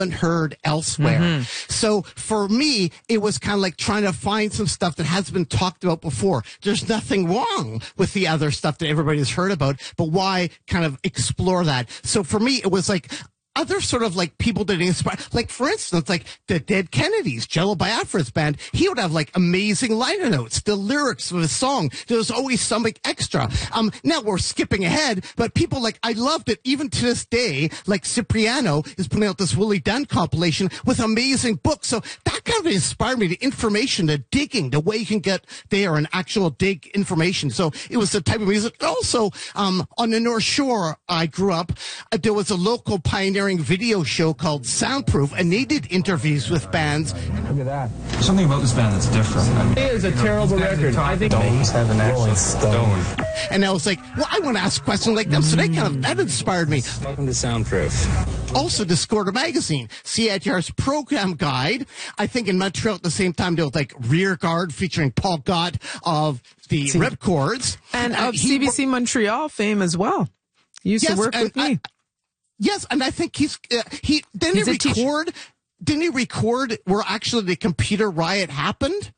heard elsewhere. So for me, it was kind of like trying to find some stuff that has been talked about before. There's nothing wrong with the other stuff that everybody's heard about, but why kind of explore that? So for me, it was like other sort of like people that inspire, like for instance, like the Dead Kennedys, Jello Biafra's band, he would have like amazing liner notes, the lyrics of his song. There was always something extra. Now we're skipping ahead, but people like, I loved it even to this day, like Cipriano is putting out this Willie Dunn compilation with amazing books. So that kind of inspired me, the information, the digging, the way you can get there and actual dig information. So it was the type of music. Also, on the North Shore, I grew up, there was a local pioneering video show called Soundproof, and they did interviews with bands. Look at that. There's something about this band that's different. I mean, it is a terrible record. I think Stones have an actual stone. And I was like, well, I want to ask questions like them. So they kind of, that inspired me. Welcome to Soundproof. Also, Discorder Magazine, CITR's program guide. I think in Montreal at the same time, there was like Rear Guard featuring Paul Gott of the Ripcords. And of CBC Montreal fame as well. He used to work with me. Yes, and I think didn't he record where actually the computer riot happened?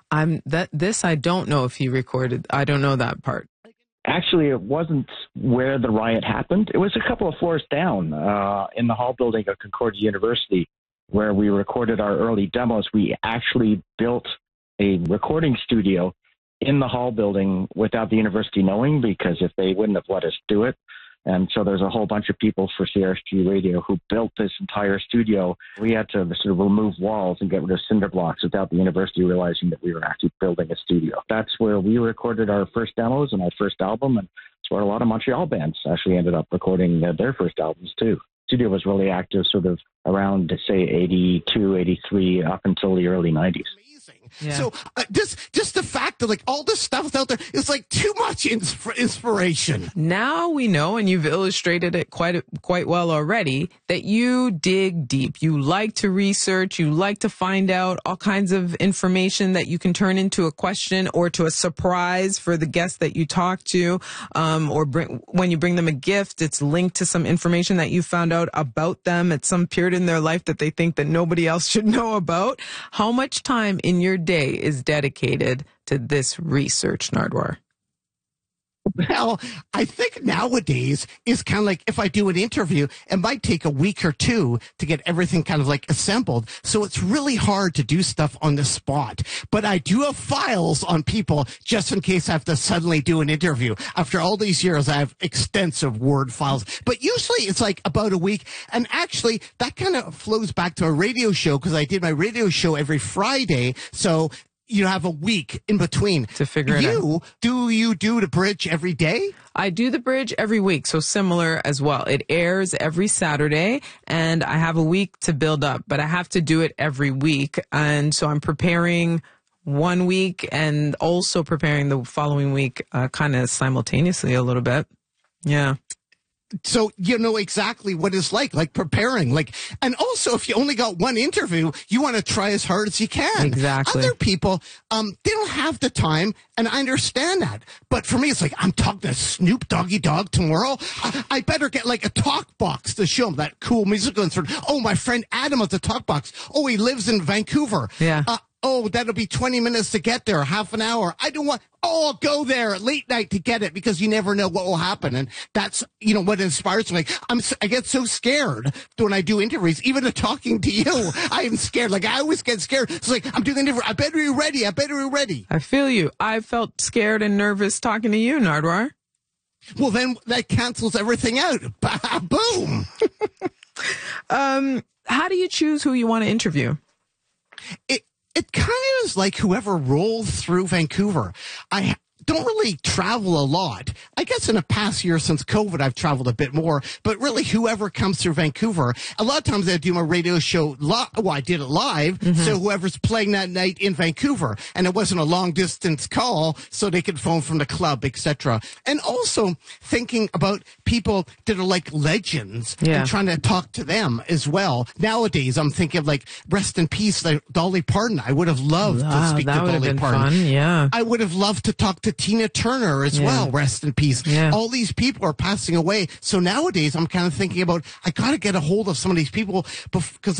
I don't know if he recorded. I don't know that part. Actually, it wasn't where the riot happened. It was a couple of floors down in the hall building of Concordia University where we recorded our early demos. We actually built a recording studio in the hall building without the university knowing, because if they wouldn't have let us do it. And so there's a whole bunch of people for CRSG Radio who built this entire studio. We had to sort of remove walls and get rid of cinder blocks without the university realizing that we were actually building a studio. That's where we recorded our first demos and our first album, and it's where a lot of Montreal bands actually ended up recording their first albums too. The studio was really active sort of around, say, 82, 83, up until the early 90s. Yeah. So just the fact that like all this stuff is out there is like too much inspiration. Now we know, and you've illustrated it quite well already, that you dig deep. You like to research. You like to find out all kinds of information that you can turn into a question or to a surprise for the guests that you talk to, or when you bring them a gift, it's linked to some information that you found out about them at some period in their life that they think that nobody else should know about. How much time in your day is dedicated to this research, Nardwuar? Well, I think nowadays is kind of like if I do an interview, it might take a week or two to get everything kind of like assembled. So it's really hard to do stuff on the spot. But I do have files on people just in case I have to suddenly do an interview. After all these years, I have extensive Word files. But usually it's like about a week. And actually, that kind of flows back to a radio show because I did my radio show every Friday. So you have a week in between to figure it out. Do you do the bridge every day? I do the bridge every week, so similar as well. It airs every Saturday, and I have a week to build up, but I have to do it every week. And so I'm preparing one week and also preparing the following week kind of simultaneously a little bit. Yeah. So you know exactly what it's like preparing, and also if you only got one interview, you want to try as hard as you can. Exactly. Other people, they don't have the time, and I understand that. But for me, it's like, I'm talking to Snoop Doggy Dogg tomorrow. I better get like a talk box to show him that cool musical instrument. Oh, my friend Adam has a talk box. Oh, he lives in Vancouver. Yeah. Oh, that'll be 20 minutes to get there, half an hour. I don't want, I'll go there at late night to get it because you never know what will happen. And that's, what inspires me. I get so scared when I do interviews, even to talking to you. I am scared. I always get scared. It's like, I'm doing an interview. I better be ready. I feel you. I felt scared and nervous talking to you, Nardwuar. Well, then that cancels everything out. Boom. How do you choose who you want to interview? It kind of is like whoever rolls through Vancouver. I don't really travel a lot. I guess in the past year since COVID, I've traveled a bit more, but really whoever comes through Vancouver, a lot of times I do my radio show, I did it live, so whoever's playing that night in Vancouver, and it wasn't a long distance call, so they could phone from the club, etc. And also thinking about people that are like legends and trying to talk to them as well. Nowadays, I'm thinking of rest in peace, like Dolly Parton. I would have loved to speak to Dolly Parton. Fun, yeah. I would have loved to talk to Tina Turner as well, rest in peace. Yeah. All these people are passing away. So nowadays I'm kind of thinking about, I got to get a hold of some of these people because